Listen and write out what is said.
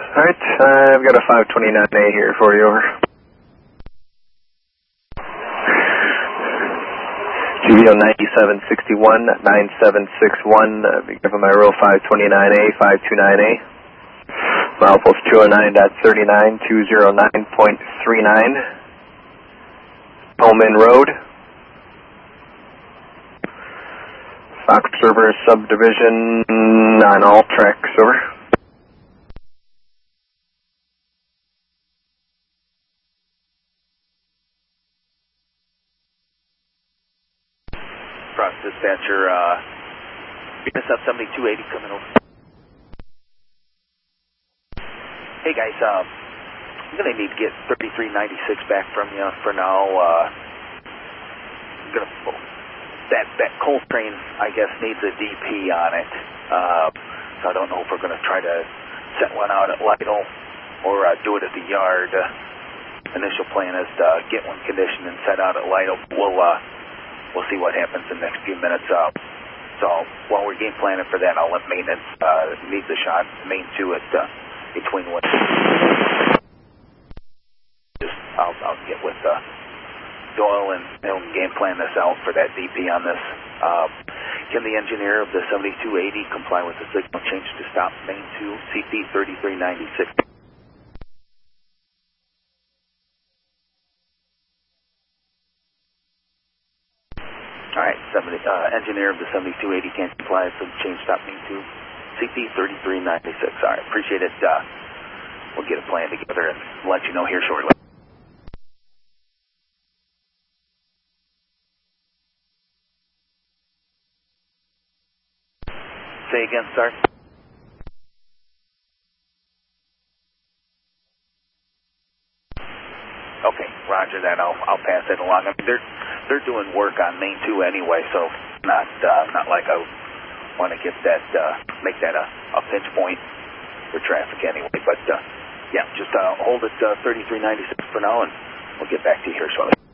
Alright, I've got a 529A here for you, over. GBO 9761, 9761, be given my row 529A, 529A. Milepost 209.39, 209.39. Pullman Road. Fox River Subdivision on all tracks, over. Cross dispatcher, SF 7280 coming over. Hey guys, I'm going to need to get 3396 back from you for now. I'm gonna, that coal train, I guess, needs a DP on it. So I don't know if we're going to try to set one out at Lytle or do it at the yard. Initial plan is to get one conditioned and set out at Lytle. We'll see what happens in the next few minutes. So while we're game planning for that, I'll let maintenance lead the shot. Main 2 at between what. I'll get with Doyle and game plan this out for that DP on this. Can the engineer of the 7280 comply with the signal change to stop main 2 CP 3396? All right, engineer of the 7280 can't comply with the change stop main 2 CP 3396. All right, appreciate it. We'll get a plan together and let you know here shortly. Say again, sir. Okay, roger that. I'll pass that along. I mean, they're doing work on main 2 anyway, so not like I want to get that make that a pinch point for traffic anyway. But yeah, just hold it 3396 for now, and we'll get back to you here shortly.